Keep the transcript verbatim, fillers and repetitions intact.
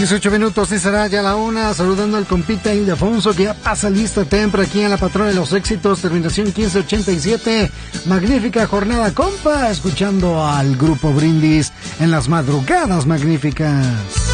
dieciocho minutos y será ya la una, saludando al compita Ildefonso que ya pasa lista tempra aquí en la patrona de los éxitos, terminación quince ochenta y siete. Magnífica jornada, compa, escuchando al grupo Brindis en las madrugadas magníficas.